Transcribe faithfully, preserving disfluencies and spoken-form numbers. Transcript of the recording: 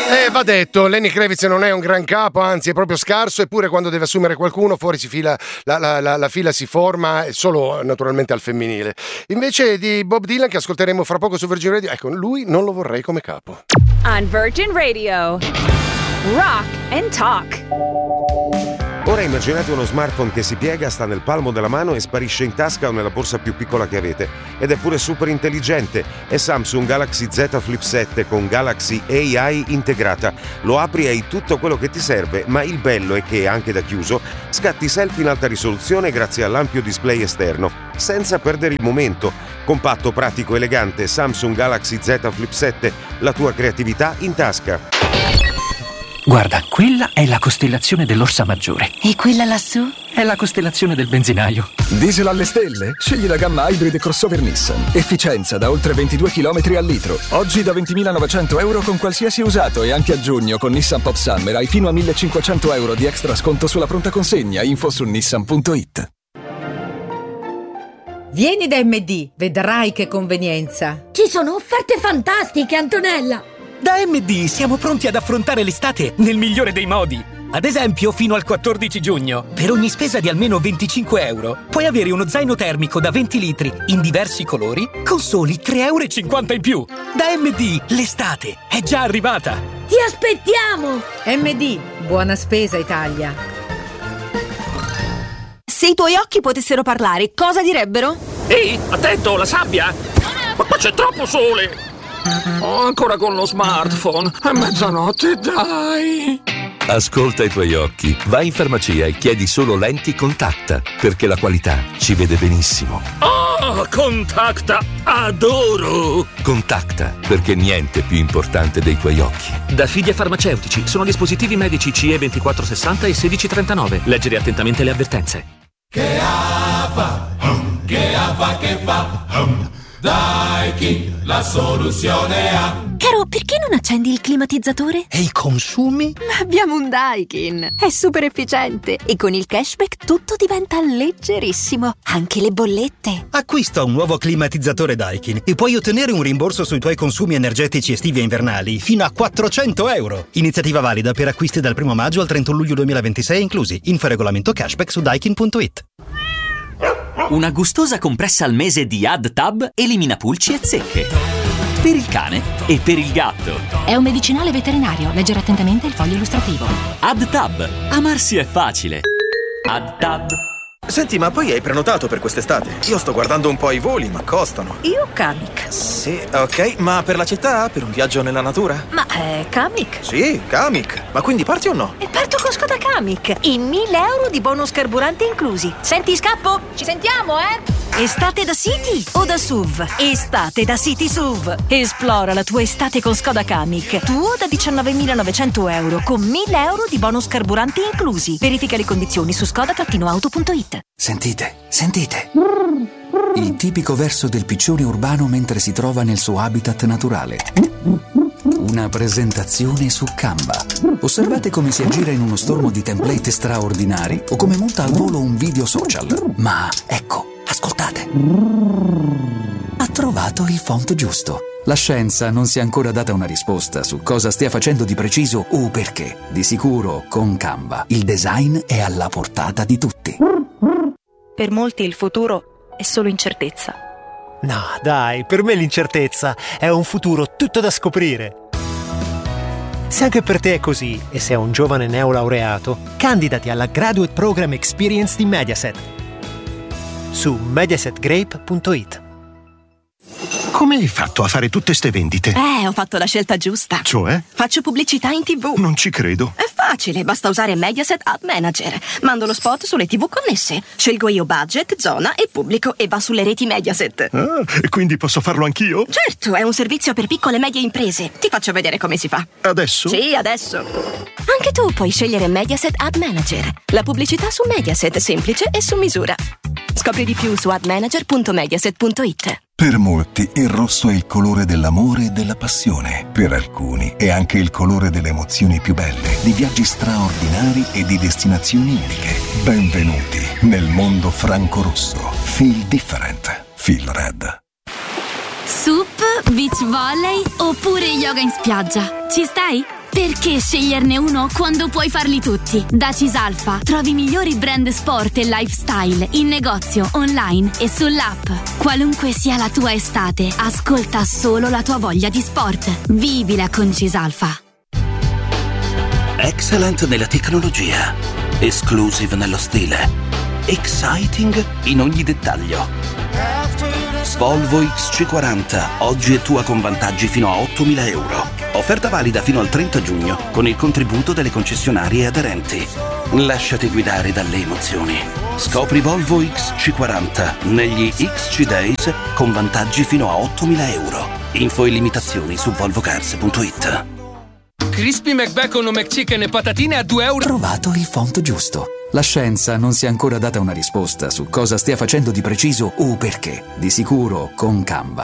Eh, va detto, Lenny Kravitz non è un gran capo, anzi è proprio scarso, eppure quando deve assumere qualcuno fuori si fila, la, la, la, la fila si forma, solo naturalmente al femminile. Invece di Bob Dylan, che ascolteremo fra poco su Virgin Radio, ecco, lui non lo vorrei come capo. On Virgin Radio, Rock and Talk. Ora immaginate uno smartphone che si piega, sta nel palmo della mano e sparisce in tasca o nella borsa più piccola che avete. Ed è pure super intelligente. È Samsung Galaxy Z Flip sette con Galaxy A I integrata. Lo apri e hai tutto quello che ti serve, ma il bello è che, anche da chiuso, scatti selfie in alta risoluzione grazie all'ampio display esterno, senza perdere il momento. Compatto, pratico, elegante, Samsung Galaxy Z Flip sette, la tua creatività in tasca. Guarda, quella è la costellazione dell'Orsa Maggiore. E quella lassù? È la costellazione del benzinaio. Diesel alle stelle? Scegli la gamma hybrid e crossover Nissan. Efficienza da oltre ventidue chilometri al litro. Oggi da ventimilanovecento euro con qualsiasi usato, e anche a giugno con Nissan Pop Summer hai fino a millecinquecento euro di extra sconto sulla pronta consegna. Info su nissan punto it. Vieni da M D, vedrai che convenienza. Ci sono offerte fantastiche, Antonella! Da M D siamo pronti ad affrontare l'estate nel migliore dei modi. Ad esempio, fino al quattordici giugno, per ogni spesa di almeno venticinque euro, puoi avere uno zaino termico da venti litri in diversi colori con soli tre euro e cinquanta in più. Da M D, l'estate è già arrivata. Ti aspettiamo! M D, buona spesa Italia. Se i tuoi occhi potessero parlare, cosa direbbero? Ehi, attento, la sabbia! Ma qua c'è troppo sole! Oh, ancora con lo smartphone. È mezzanotte, dai. Ascolta i tuoi occhi. Vai in farmacia e chiedi solo lenti Contacta, perché la qualità ci vede benissimo. Oh, Contacta, adoro. Contacta, perché niente è più importante dei tuoi occhi. Da Fidia Farmaceutici. Sono dispositivi medici C E ventiquattro sessanta e sedici trentanove. Leggere attentamente le avvertenze. Che afa, hum, che afa che fa, hum. Daikin, la soluzione ha. Caro, perché non accendi il climatizzatore? E i consumi? Ma abbiamo un Daikin. È super efficiente e con il cashback tutto diventa leggerissimo, anche le bollette. Acquista un nuovo climatizzatore Daikin e puoi ottenere un rimborso sui tuoi consumi energetici estivi e invernali fino a quattrocento euro. Iniziativa valida per acquisti dal primo maggio al trentuno luglio duemilaventisei inclusi. Info regolamento cashback su daikin punto it. Una gustosa compressa al mese di AddTab elimina pulci e zecche. Per il cane e per il gatto. È un medicinale veterinario. Leggere attentamente il foglio illustrativo. AddTab. Amarsi è facile. AddTab. Senti, ma poi hai prenotato per quest'estate? Io sto guardando un po' i voli, ma costano. Io Kamiq. Sì, ok, ma per la città? Per un viaggio nella natura? Ma è Kamiq? Sì, Kamiq. Ma quindi parti o no? E parto con Skoda Kamiq. E mille euro di bonus carburante inclusi. Senti, scappo? Ci sentiamo, eh? Estate da City o da S U V? Estate da City S U V. Esplora la tua estate con Skoda Kamiq. Tuo da diciannovemilanovecento euro con mille euro di bonus carburanti inclusi. Verifica le condizioni su skoda auto punto it. Sentite, sentite. Il tipico verso del piccione urbano mentre si trova nel suo habitat naturale. Una presentazione su Canva. Osservate come si aggira in uno stormo di template straordinari o come monta al volo un video social. Ma ecco, ascoltate. Ha trovato il font giusto. La scienza non si è ancora data una risposta su cosa stia facendo di preciso o perché. Di sicuro, con Canva, il design è alla portata di tutti. Per molti il futuro è solo incertezza. No, dai, per me l'incertezza è un futuro tutto da scoprire. Se anche per te è così e sei un giovane neolaureato, candidati alla Graduate Program Experience di Mediaset su mediaset grape punto it. Come hai fatto a fare tutte ste vendite? Eh, ho fatto la scelta giusta. Cioè? Faccio pubblicità in tivù. Non ci credo. È facile, basta usare Mediaset Ad Manager. Mando lo spot sulle tivù connesse. Scelgo io budget, zona e pubblico e va sulle reti Mediaset. Ah, e quindi posso farlo anch'io? Certo, è un servizio per piccole e medie imprese. Ti faccio vedere come si fa. Adesso? Sì, adesso. Anche tu puoi scegliere Mediaset Ad Manager. La pubblicità su Mediaset, semplice e su misura. Scopri di più su ad manager punto mediaset punto it. Per molti il rosso è il colore dell'amore e della passione. Per alcuni è anche il colore delle emozioni più belle, di viaggi straordinari e di destinazioni uniche. Benvenuti nel mondo franco-rosso. Feel different. Feel red. Sup, beach volley oppure yoga in spiaggia. Ci stai? Perché sceglierne uno quando puoi farli tutti? Da Cisalfa trovi i migliori brand sport e lifestyle in negozio, online e sull'app. Qualunque sia la tua estate, ascolta solo la tua voglia di sport. Vivila con Cisalfa. Excellent nella tecnologia, exclusive nello stile, exciting in ogni dettaglio. Volvo X C quaranta, oggi è tua con vantaggi fino a ottomila euro. Offerta valida fino al trenta giugno con il contributo delle concessionarie aderenti. Lasciati guidare dalle emozioni. Scopri Volvo X C quaranta negli X C Days con vantaggi fino a ottomila euro. Info e limitazioni su volvocars punto it. Crispy McBacon o McChicken e patatine a due euro. Trovato il font giusto. La scienza non si è ancora data una risposta su cosa stia facendo di preciso o perché. Di sicuro con Canva